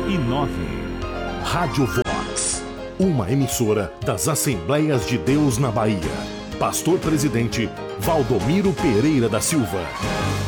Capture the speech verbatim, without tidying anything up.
e nove. Rádio Vox, uma emissora das Assembleias de Deus na Bahia. Pastor Presidente Valdomiro Pereira da Silva.